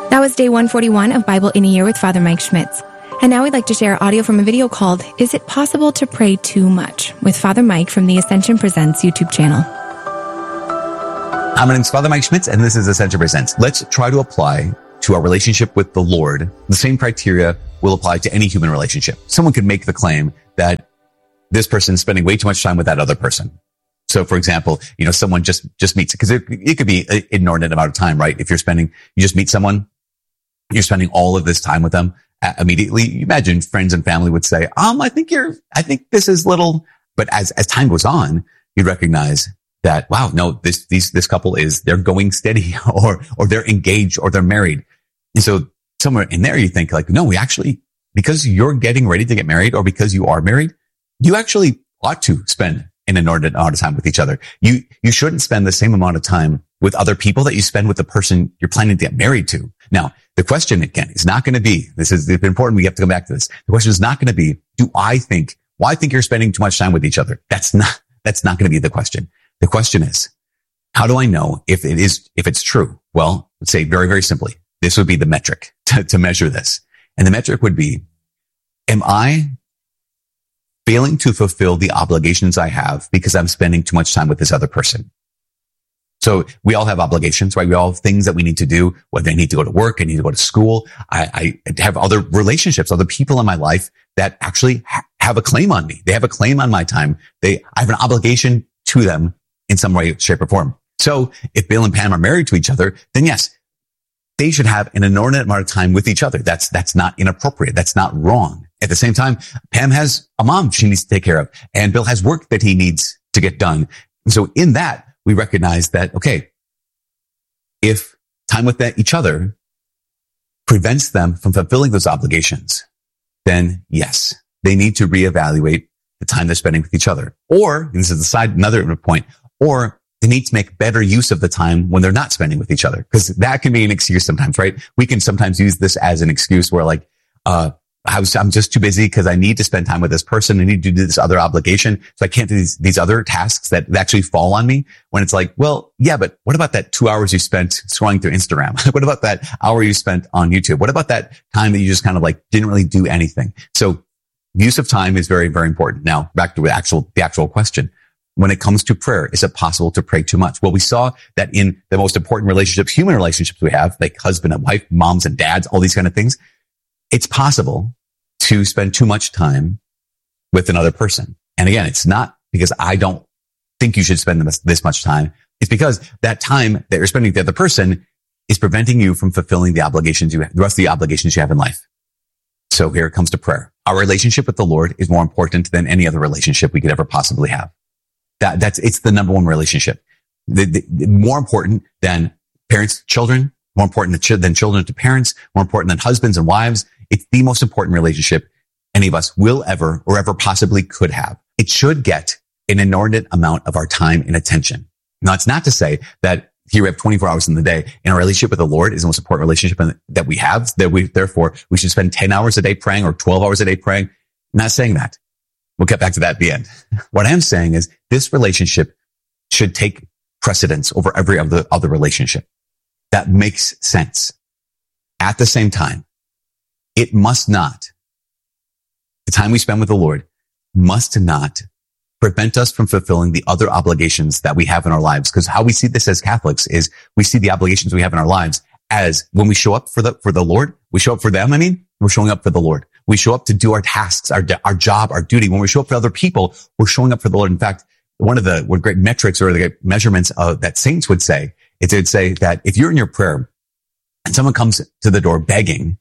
That was day 141 of Bible in a Year with Father Mike Schmitz. And now we'd like to share audio from a video called Is It Possible to Pray Too Much? With Father Mike from the Ascension Presents YouTube channel. Hi, my name is Father Mike Schmitz, and this is Ascension Presents. Let's try to apply to our relationship with the Lord the same criteria will apply to any human relationship. Someone could make the claim that this person is spending way too much time with that other person. So, for example, someone just meets, because it could be an inordinate amount of time, right? If you just meet someone, you're spending all of this time with them. Immediately, you imagine friends and family would say, I think this is little, but as time goes on, you recognize that, wow, no, this couple they're going steady or they're engaged or they're married. And so somewhere in there, you think like, no, because you're getting ready to get married or because you are married, you actually ought to spend an inordinate amount of time with each other. You shouldn't spend the same amount of time with other people that you spend with the person you're planning to get married to. Now, the question again is not going to be, this is important. We have to come back to this. The question is not going to be, I think you're spending too much time with each other. That's not going to be the question. The question is, how do I know if it's true? Well, let's say very, very simply, this would be the metric to measure this. And the metric would be, am I failing to fulfill the obligations I have because I'm spending too much time with this other person? So we all have obligations, right? We all have things that we need to do, whether I need to go to work, I need to go to school. I have other relationships, other people in my life that actually have a claim on me. They have a claim on my time. I have an obligation to them in some way, shape, or form. So if Bill and Pam are married to each other, then yes, they should have an inordinate amount of time with each other. That's not inappropriate. That's not wrong. At the same time, Pam has a mom she needs to take care of, and Bill has work that he needs to get done. And so in that, we recognize that, okay, if time with each other prevents them from fulfilling those obligations, then yes, they need to reevaluate the time they're spending with each other. Or, and this is another point, or they need to make better use of the time when they're not spending with each other. Because that can be an excuse sometimes, right? We can sometimes use this as an excuse where like, I'm just too busy because I need to spend time with this person. I need to do this other obligation. So I can't do these other tasks that actually fall on me, when it's like, well, yeah, but what about that 2 hours you spent scrolling through Instagram? What about that hour you spent on YouTube? What about that time that you just kind of like didn't really do anything? So use of time is very, very important. Now back to the actual question. When it comes to prayer, is it possible to pray too much? Well, we saw that in the most important relationships, human relationships we have, like husband and wife, moms and dads, all these kind of things, it's possible to spend too much time with another person. And again, it's not because I don't think you should spend this much time. It's because that time that you're spending with the other person is preventing you from fulfilling the rest of the obligations you have in life. So here it comes to prayer. Our relationship with the Lord is more important than any other relationship we could ever possibly have. It's the number one relationship. More important than parents, children, more important than children to parents, more important than husbands and wives. It's the most important relationship any of us will ever or ever possibly could have. It should get an inordinate amount of our time and attention. Now, it's not to say that here we have 24 hours in the day and our relationship with the Lord is the most important relationship that we have, therefore we should spend 10 hours a day praying or 12 hours a day praying. I'm not saying that. We'll get back to that at the end. What I am saying is this relationship should take precedence over every other relationship. That makes sense. At the same time, it must not, the time we spend with the Lord must not prevent us from fulfilling the other obligations that we have in our lives. Because how we see this as Catholics is we see the obligations we have in our lives as when we show up for the Lord, we show up for them. We're showing up for the Lord. We show up to do our tasks, our job, our duty. When we show up for other people, we're showing up for the Lord. In fact, one of the great metrics or the great measurements that saints would say, it would say that if you're in your prayer and someone comes to the door begging,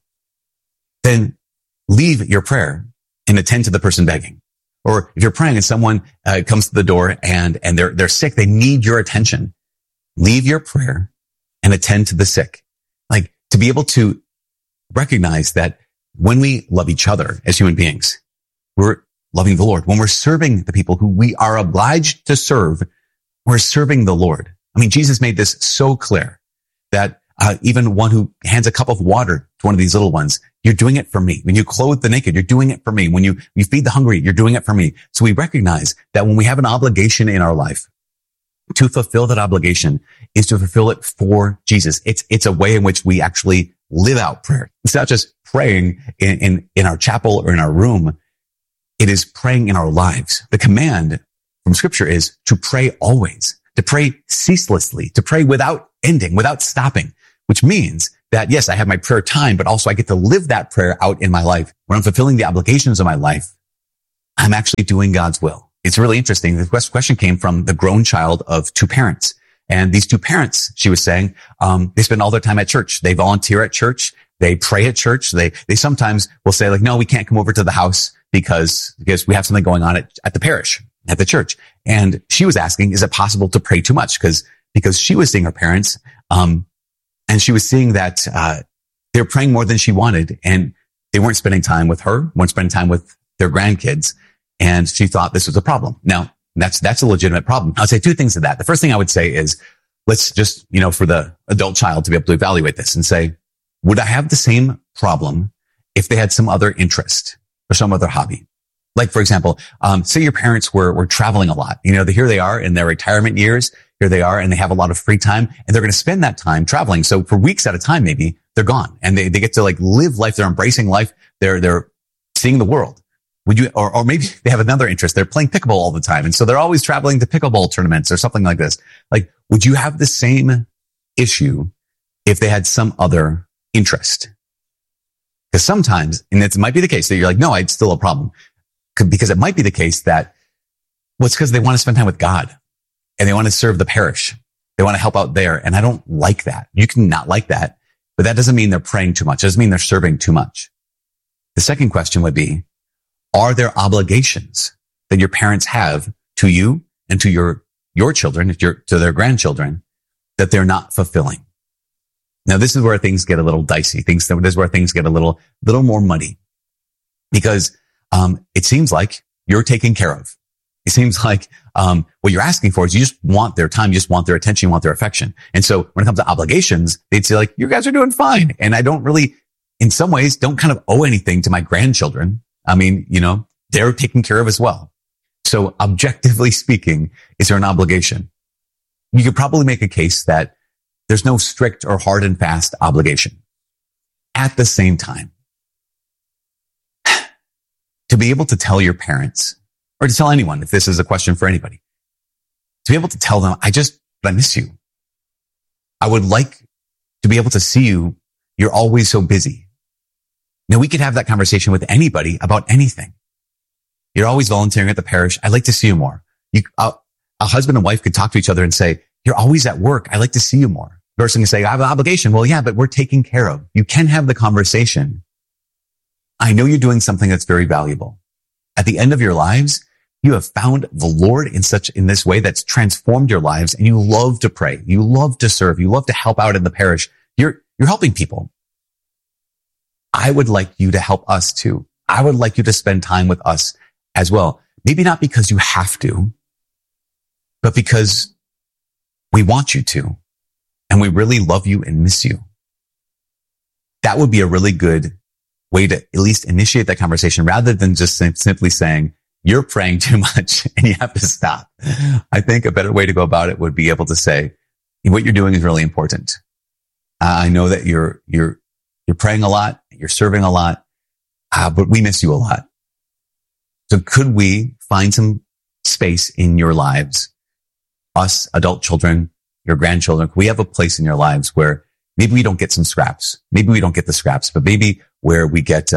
then leave your prayer and attend to the person begging. Or if you're praying and someone comes to the door and they're sick, they need your attention. Leave your prayer and attend to the sick. Like, to be able to recognize that when we love each other as human beings, we're loving the Lord. When we're serving the people who we are obliged to serve, we're serving the Lord. I mean, Jesus made this so clear that even one who hands a cup of water to one of these little ones, you're doing it for me. When you clothe the naked, you're doing it for me. When you feed the hungry, you're doing it for me. So we recognize that when we have an obligation in our life, to fulfill that obligation is to fulfill it for Jesus. It's a way in which we actually live out prayer. It's not just praying in our chapel or in our room. It is praying in our lives. The command from scripture is to pray always, to pray ceaselessly, to pray without ending, without stopping, which means that yes, I have my prayer time, but also I get to live that prayer out in my life. When I'm fulfilling the obligations of my life, I'm actually doing God's will. It's really interesting. The question came from the grown child of two parents. And these two parents, she was saying, they spend all their time at church. They volunteer at church. They pray at church. They sometimes will say like, no, we can't come over to the house because we have something going on at the parish, at the church. And she was asking, is it possible to pray too much? Because she was seeing her parents, and she was seeing that, they were praying more than she wanted, and they weren't spending time with her, weren't spending time with their grandkids. And she thought this was a problem. Now, that's a legitimate problem. I'll say two things to that. The first thing I would say is, let's just, for the adult child to be able to evaluate this and say, would I have the same problem if they had some other interest or some other hobby? Like, for example, say your parents were traveling a lot. Here they are in their retirement years. Here they are, and they have a lot of free time, and they're going to spend that time traveling. So for weeks at a time, maybe they're gone, and they get to like live life. They're embracing life. They're seeing the world. Would you, or maybe they have another interest. They're playing pickleball all the time, and so they're always traveling to pickleball tournaments or something like this. Like, would you have the same issue if they had some other interest? Because sometimes, and it might be the case that you're like, no, it's still a problem. Because it might be the case that, well, it's because they want to spend time with God and they want to serve the parish. They want to help out there. And I don't like that. You can not like that, but that doesn't mean they're praying too much. It doesn't mean they're serving too much. The second question would be, are there obligations that your parents have to you and to your children, to their grandchildren, that they're not fulfilling? Now, this is where things get a little dicey. This is where things get a little more muddy, because it seems like you're taken care of. It seems like what you're asking for is you just want their time, you just want their attention, you want their affection. And so when it comes to obligations, they'd say like, you guys are doing fine. And I don't really, in some ways, don't kind of owe anything to my grandchildren. I mean, they're taken care of as well. So objectively speaking, is there an obligation? You could probably make a case that there's no strict or hard and fast obligation. At the same time, to be able to tell your parents, or to tell anyone, if this is a question for anybody, to be able to tell them, I miss you. I would like to be able to see you. You're always so busy. Now, we could have that conversation with anybody about anything. You're always volunteering at the parish. I'd like to see you more. A husband and wife could talk to each other and say, you're always at work. I'd like to see you more. The person can say, I have an obligation. Well, yeah, but we're taken care of. You can have the conversation. I know you're doing something that's very valuable. At the end of your lives, you have found the Lord in this way that's transformed your lives, and you love to pray. You love to serve. You love to help out in the parish. You're helping people. I would like you to help us too. I would like you to spend time with us as well. Maybe not because you have to, but because we want you to, and we really love you and miss you. That would be a really good way to at least initiate that conversation, rather than just simply saying, you're praying too much and you have to stop. I think a better way to go about it would be able to say, what you're doing is really important. I know that you're praying a lot, you're serving a lot, but we miss you a lot. So could we find some space in your lives, us adult children, your grandchildren? Could we have a place in your lives where maybe we don't get some scraps? Maybe we don't get the scraps, but maybe where we get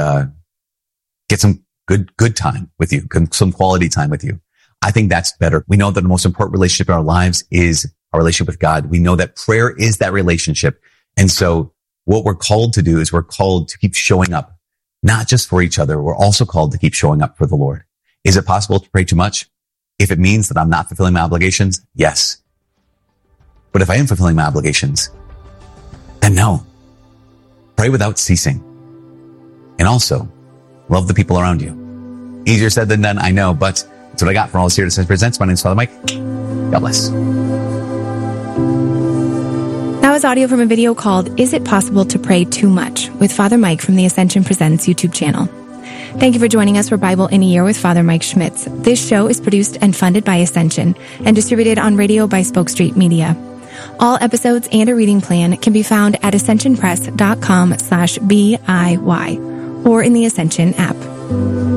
some good time with you, some quality time with you. I think that's better. We know that the most important relationship in our lives is our relationship with God. We know that prayer is that relationship. And so what we're called to do is we're called to keep showing up, not just for each other. We're also called to keep showing up for the Lord. Is it possible to pray too much? If it means that I'm not fulfilling my obligations, yes. But if I am fulfilling my obligations, then no. Pray without ceasing. And also, love the people around you. Easier said than done, I know, but that's what I got from All This Here to Presents. My name is Father Mike. God bless. That was audio from a video called Is It Possible to Pray Too Much? With Father Mike from the Ascension Presents YouTube channel. Thank you for joining us for Bible in a Year with Father Mike Schmitz. This show is produced and funded by Ascension and distributed on radio by Spoke Street Media. All episodes and a reading plan can be found at ascensionpress.com/BIY or in the Ascension app.